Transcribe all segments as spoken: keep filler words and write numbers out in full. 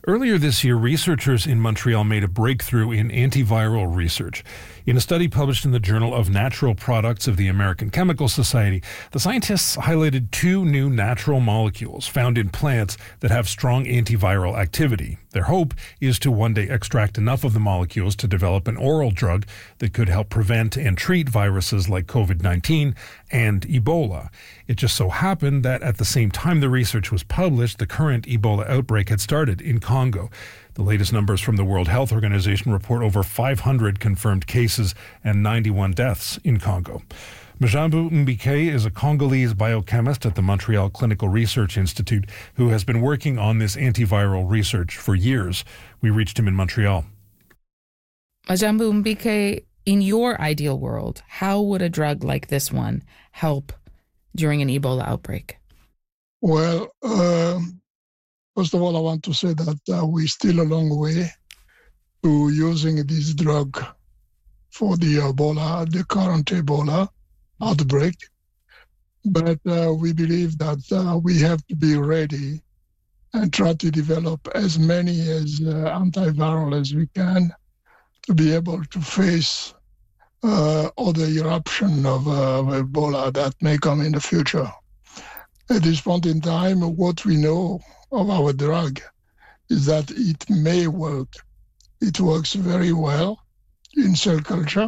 Earlier this year, researchers in Montreal made a breakthrough in antiviral research. In a study published in the Journal of Natural Products of the American Chemical Society, the scientists highlighted two new natural molecules found in plants that have strong antiviral activity. Their hope is to one day extract enough of the molecules to develop an oral drug that could help prevent and treat viruses like covid nineteen and Ebola. It just so happened that at the same time the research was published, the current Ebola outbreak had started in Congo. The latest numbers from the World Health Organization report over five hundred confirmed cases and ninety-one deaths in Congo. Majambu Mbike is a Congolese biochemist at the Montreal Clinical Research Institute who has been working on this antiviral research for years. We reached him in Montreal. Majambu Mbike, in your ideal world, how would a drug like this one help during an Ebola outbreak? Well, um, first of all, I want to say that uh, we're still a long way to using this drug for the Ebola, the current Ebola outbreak. But uh, we believe that uh, we have to be ready and try to develop as many as uh, antiviral as we can to be able to face uh, other eruption of uh, Ebola that may come in the future. At this point in time, what we know of our drug is that it may work. It works very well in cell culture,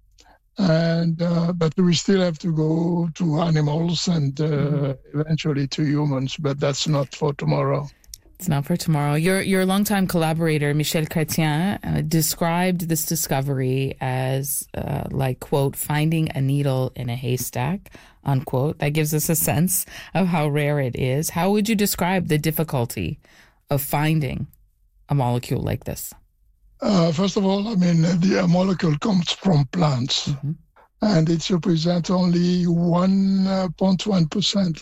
and uh, but we still have to go to animals and uh, mm-hmm. eventually to humans, but that's not for tomorrow. It's not for tomorrow. Your your longtime collaborator, Michel Chrétien, uh, described this discovery as, uh, like, quote, finding a needle in a haystack, unquote. That gives us a sense of how rare it is. How would you describe the difficulty of finding a molecule like this? Uh, first of all, I mean, the molecule comes from plants, mm-hmm. and it represents only one point one percent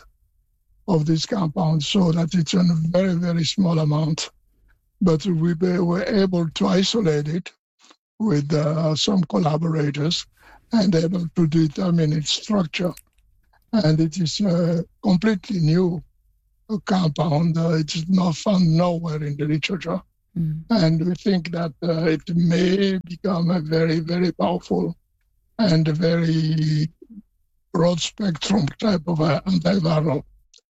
of this compound, so that it's a very, very small amount. But we were able to isolate it with uh, some collaborators and able to determine its structure. And it is a completely new compound. Uh, it's not found nowhere in the literature. Mm. And we think that uh, it may become a very, very powerful and a very broad spectrum type of uh, antiviral.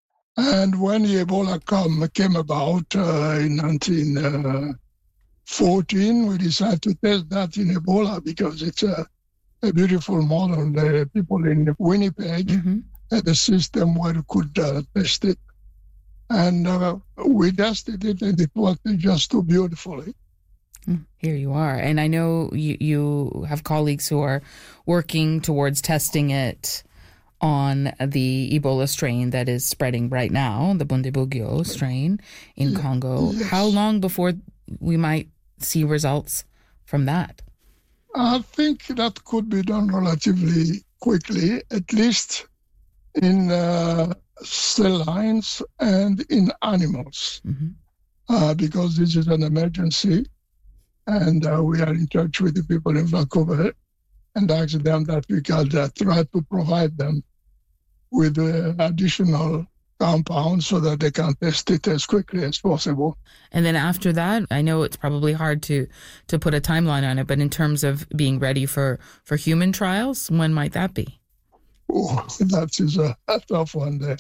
And when the Ebola come, came about uh, in nineteen fourteen, we decided to test that in Ebola because it's a, a beautiful model. The people in Winnipeg mm-hmm. had a system where you could uh, test it. And uh, we tested it, and it worked just too beautifully. Here you are. And I know you, you have colleagues who are working towards testing it on the Ebola strain that is spreading right now, the Bundibugyo strain in yeah, Congo. Yes. How long before we might see results from that? I think that could be done relatively quickly, at least in uh, cell lines and in animals, mm-hmm. uh, because this is an emergency. And uh, we are in touch with the people in Vancouver and ask them that we can uh, try to provide them with uh, additional compounds so that they can test it as quickly as possible. And then after that, I know it's probably hard to, to put a timeline on it, but in terms of being ready for, for human trials, when might that be? Oh, that is a, a tough one there.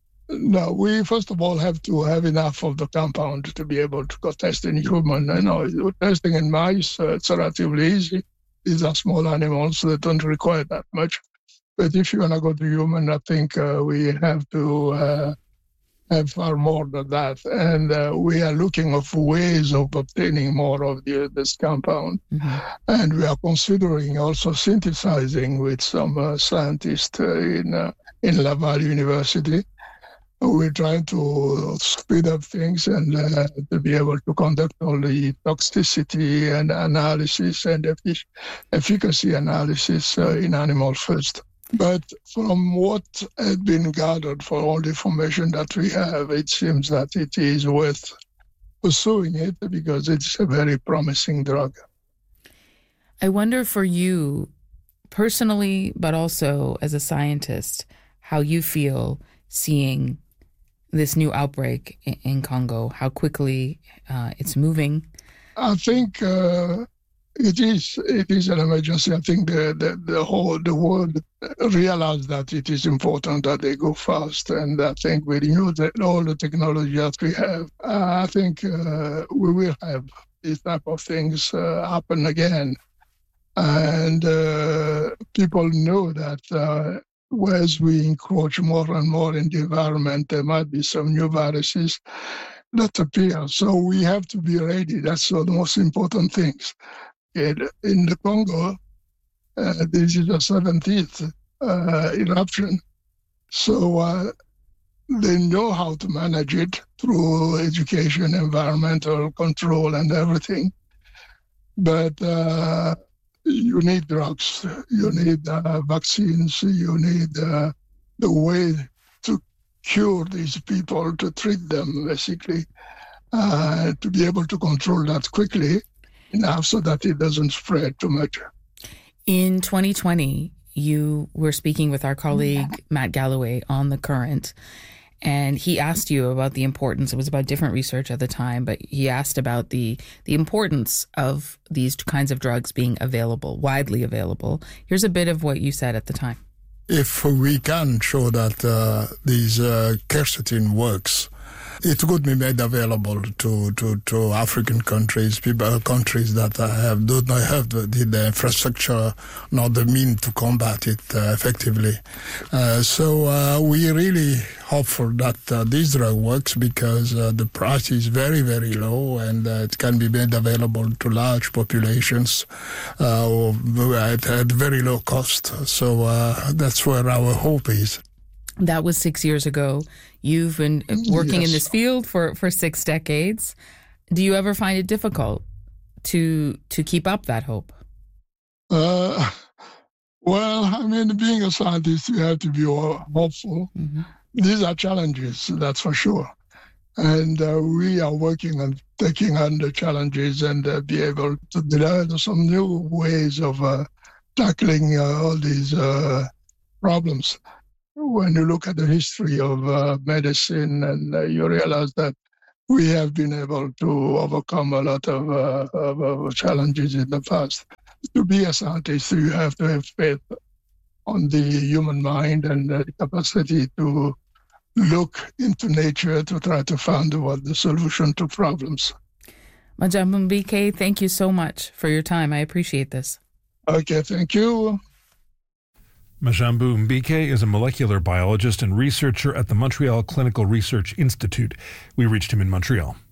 No, we first of all have to have enough of the compound to be able to go test in human. I know testing in mice, uh, it's relatively easy. These are small animals that don't require that much. But if you want to go to human, I think uh, we have to uh, have far more than that. And uh, we are looking for ways of obtaining more of the, this compound. Mm-hmm. And we are considering also synthesizing with some uh, scientists uh, in, uh, in Laval University. We're trying to speed up things and uh, to be able to conduct all the toxicity and analysis and effic- efficacy analysis uh, in animals first. But from what had been gathered for all the information that we have, it seems that it is worth pursuing it because it's a very promising drug. I wonder for you personally, but also as a scientist, how you feel seeing this new outbreak in, in Congo, how quickly uh, it's moving? I think uh, it is it is an emergency. I think the, the, the whole the world realized that it is important that they go fast, and I think with you know, all the technology that we have, uh, I think uh, we will have these type of things uh, happen again, and uh, people know that uh, as we encroach more and more in the environment, there might be some new viruses that appear. So we have to be ready. That's the most important things. In, in the Congo, uh, this is the seventeenth uh, eruption. So uh, they know how to manage it through education, environmental control, and everything. But uh, you need drugs, you need uh, vaccines, you need uh, the way to cure these people, to treat them, basically, uh, to be able to control that quickly enough so that it doesn't spread too much. In twenty twenty, you were speaking with our colleague Matt Galloway on The Current, and he asked you about the importance. It was about different research at the time, but he asked about the the importance of these kinds of drugs being available, widely available. Here's a bit of what you said at the time. If we can show that uh, these uh, quercetin works, it could be made available to, to, to African countries, people, countries that have do not have the, the infrastructure nor the means to combat it uh, effectively. Uh, so uh, we really hopeful that uh, this drug works because uh, the price is very, very low and uh, it can be made available to large populations uh, at, at very low cost. So uh, that's where our hope is. That was six years ago. You've been working yes. in this field for, for six decades. Do you ever find it difficult to to keep up that hope? Uh, well, I mean, being a scientist, you have to be hopeful. Mm-hmm. These are challenges, that's for sure. And uh, we are working on taking on the challenges and uh, be able to develop some new ways of uh, tackling uh, all these uh, problems. When you look at the history of uh, medicine, and uh, you realize that we have been able to overcome a lot of, uh, of, of challenges in the past. To be a scientist, you have to have faith on the human mind and uh, the capacity to look into nature to try to find what the solution to problems. Majambo Mbike, thank you so much for your time. I appreciate this. Okay, thank you. Majambo Mbike is a molecular biologist and researcher at the Montreal Clinical Research Institute. We reached him in Montreal.